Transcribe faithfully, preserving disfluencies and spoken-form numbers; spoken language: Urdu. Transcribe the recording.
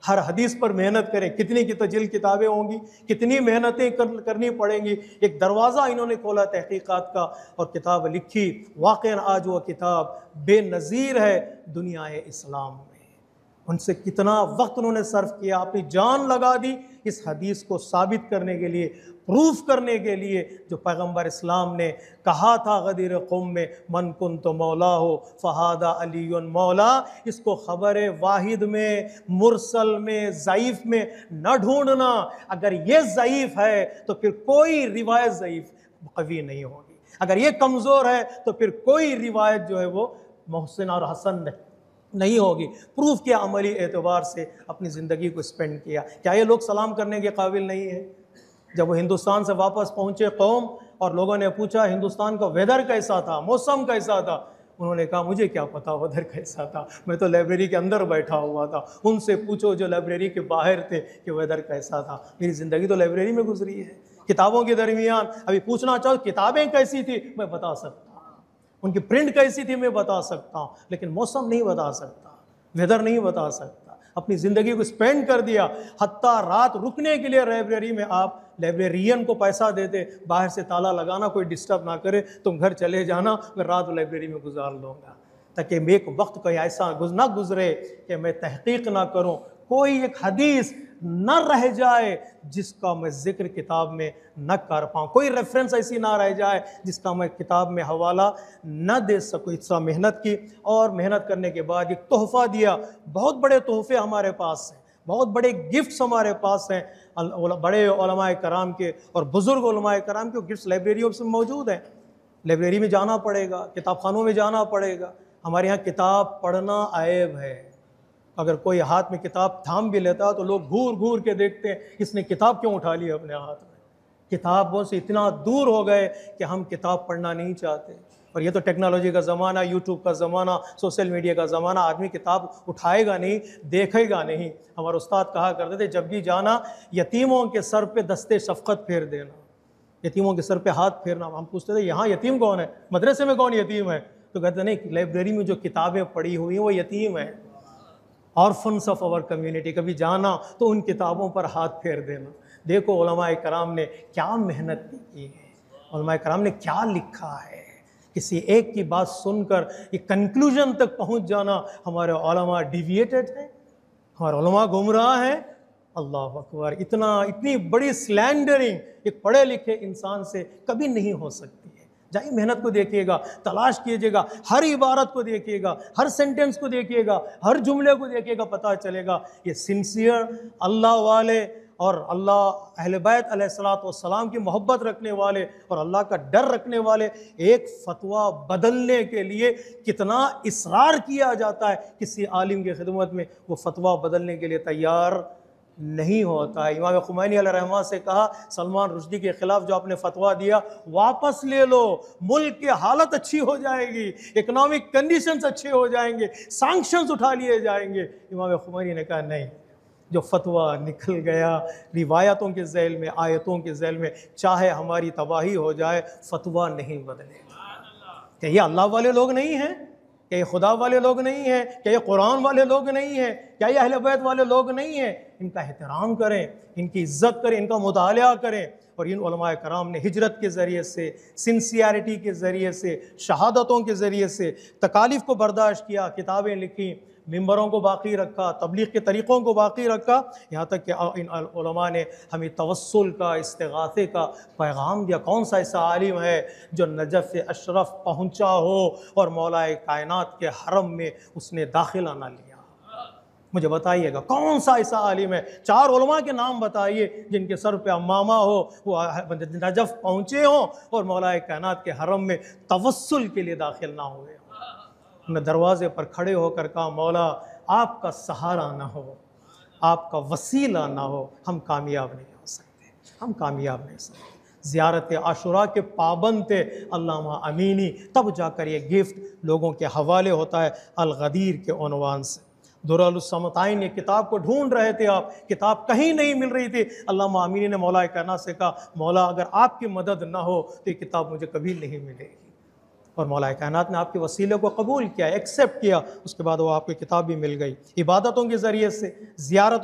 ہر حدیث پر محنت کریں. کتنی کی تجل کتابیں ہوں گی, کتنی محنتیں کرنی پڑیں گی. ایک دروازہ انہوں نے کھولا تحقیقات کا اور کتاب لکھی. واقعاً آج وہ کتاب بے نظیر ہے دنیا اسلام میں. ان سے کتنا وقت انہوں نے صرف کیا, اپنی جان لگا دی اس حدیث کو ثابت کرنے کے لیے, پروف کرنے کے لیے جو پیغمبر اسلام نے کہا تھا غدیر قوم میں, من کنت مولا ہو فہذا علی مولا. اس کو خبر واحد میں, مرسل میں, ضعیف میں نہ ڈھونڈنا. اگر یہ ضعیف ہے تو پھر کوئی روایت ضعیف قوی نہیں ہوگی. اگر یہ کمزور ہے تو پھر کوئی روایت جو ہے وہ محسن اور حسن نہیں نہیں ہوگی. پروف کیا عملی اعتبار سے اپنی زندگی کو اسپینڈ کیا. کیا یہ لوگ سلام کرنے کے قابل نہیں ہیں؟ جب وہ ہندوستان سے واپس پہنچے قوم اور لوگوں نے پوچھا ہندوستان کا ویدر کیسا تھا, موسم کیسا تھا, انہوں نے کہا مجھے کیا پتا ویدر کیسا تھا, میں تو لائبریری کے اندر بیٹھا ہوا تھا. ان سے پوچھو جو لائبریری کے باہر تھے کہ ویدر کیسا تھا. میری زندگی تو لائبریری میں گزری ہے. کتابوں کے درمیان ابھی پوچھنا چاہو کتابیں کیسی تھی میں بتا سکتا ہوں, ان کی پرنٹ کیسی تھی میں بتا سکتا ہوں, لیکن موسم نہیں بتا سکتا, ویدر نہیں بتا سکتا. اپنی زندگی کو اسپینڈ کر دیا. حتیٰ رات رکنے کے لیے لائبریری میں آپ لائبریرین کو پیسہ دیتے, باہر سے تالا لگانا, کوئی ڈسٹرب نہ کرے, تم گھر چلے جانا, میں رات لائبریری میں گزار لوں گا, تاکہ ایک وقت کوئی ایسا نہ گزرے کہ میں تحقیق نہ کروں, کوئی ایک حدیث نہ رہ جائے جس کا میں ذکر کتاب میں نہ کر پاؤں, کوئی ریفرنس ایسی نہ رہ جائے جس کا میں کتاب میں حوالہ نہ دے سکوں. اتنا محنت کی, اور محنت کرنے کے بعد ایک تحفہ دیا. بہت بڑے تحفے ہمارے پاس ہیں, بہت بڑے گفٹس ہمارے پاس ہیں بڑے علماء کرام کے اور بزرگ علماء کرام کے. گفٹس لائبریریوں میں موجود ہیں. لائبریری میں جانا پڑے گا, کتاب خانوں میں جانا پڑے گا. ہمارے ہاں کتاب پڑھنا عیب ہے. اگر کوئی ہاتھ میں کتاب تھام بھی لیتا تو لوگ گھور گھور کے دیکھتے ہیں اس نے کتاب کیوں اٹھا لی اپنے ہاتھ میں. کتابوں سے اتنا دور ہو گئے کہ ہم کتاب پڑھنا نہیں چاہتے. اور یہ تو ٹیکنالوجی کا زمانہ, یوٹیوب کا زمانہ, سوشل میڈیا کا زمانہ. آدمی کتاب اٹھائے گا نہیں, دیکھے گا نہیں. ہمارے استاد کہا کرتے تھے جب بھی جانا یتیموں کے سر پہ دستے شفقت پھیر دینا, یتیموں کے سر پہ ہاتھ پھیرنا. ہم پوچھتے تھے یہاں یتیم کون ہے, مدرسے میں کون یتیم ہے؟ تو کہتے نہیں, لائبریری میں جو کتابیں پڑھی ہوئی ہیں وہ یتیم ہیں, آرفنس آف آور کمیونٹی. کبھی جانا تو ان کتابوں پر ہاتھ پھیر دینا. دیکھو علماء کرام نے کیا محنت کی ہے, علماء کرام نے کیا لکھا ہے. کسی ایک کی بات سن کر ایک کنکلوژن تک پہنچ جانا. ہمارے علماء ڈیویٹڈ ہیں, ہمارے علماء گمراہ ہیں. اللہ اکبر. اتنا اتنی بڑی سلینڈرنگ ایک پڑھے لکھے انسان سے کبھی نہیں ہو سکتی ہے. جائیے محنت کو دیکھیے گا, تلاش کیجیے گا, ہر عبارت کو دیکھیے گا, ہر سینٹنس کو دیکھیے گا, ہر جملے کو دیکھیے گا, پتہ چلے گا یہ سنسیئر اللہ والے اور اللہ اہل بیت علیہ الصلوۃ والسلام کی محبت رکھنے والے اور اللہ کا ڈر رکھنے والے ایک فتویٰ بدلنے کے لیے کتنا اصرار کیا جاتا ہے کسی عالم کی خدمت میں, وہ فتویٰ بدلنے کے لیے تیار نہیں ہوتا ہے. امام خمینی علیہ رحمہ سے کہا سلمان رشدی کے خلاف جو آپ نے فتویٰ دیا واپس لے لو, ملک کی حالت اچھی ہو جائے گی, اکنامک کنڈیشنز اچھے ہو جائیں گے, سانکشنز اٹھا لیے جائیں گے. امام خمینی نے کہا نہیں, جو فتویٰ نکل گیا روایتوں کے ذیل میں, آیتوں کے ذیل میں, چاہے ہماری تباہی ہو جائے فتویٰ نہیں بدلے گا. کہ یہ اللہ والے لوگ نہیں ہیں, کہ یہ خدا والے لوگ نہیں ہیں, کہ یہ قرآن والے لوگ نہیں ہیں, کیا یہ اہل بیت والے لوگ نہیں ہیں. ان کا احترام کریں, ان کی عزت کریں, ان کا مطالعہ کریں. اور ان علماء کرام نے ہجرت کے ذریعے سے, سنسیئرٹی کے ذریعے سے, شہادتوں کے ذریعے سے تکالیف کو برداشت کیا, کتابیں لکھیں, ممبروں کو باقی رکھا, تبلیغ کے طریقوں کو باقی رکھا, یہاں تک کہ ان علماء نے ہمیں توسل کا, استغاثے کا پیغام دیا. کون سا ایسا عالم ہے جو نجف اشرف پہنچا ہو اور مولا کائنات کے حرم میں اس نے داخلہ نہ لیا؟ مجھے بتائیے گا کون سا ایسا عالم ہے. چار علماء کے نام بتائیے جن کے سر پہ امامہ ہو, وہ نجف پہنچے ہوں اور مولا کائنات کے حرم میں توسل کے لیے داخل نہ ہوئے. انہیں دروازے پر کھڑے ہو کر کہا مولا آپ کا سہارا نہ ہو, آپ کا وسیلہ نہ ہو, ہم کامیاب نہیں ہو سکتے, ہم کامیاب نہیں ہو سکتے. زیارت عاشوراء کے پابند تھے علامہ امینی, تب جا کر یہ گفٹ لوگوں کے حوالے ہوتا ہے الغدیر کے عنوان سے. درر الصمتین یہ کتاب کو ڈھونڈ رہے تھے آپ, کتاب کہیں نہیں مل رہی تھی. علامہ امینی نے مولا کائنات سے کہا مولا اگر آپ کی مدد نہ ہو تو یہ کتاب مجھے کبھی نہیں ملے گی. اور مولا کائنات نے آپ کے وسیلے کو قبول کیا, ایکسیپٹ کیا, اس کے بعد وہ آپ کی کتاب بھی مل گئی. عبادتوں کے ذریعے سے, زیارت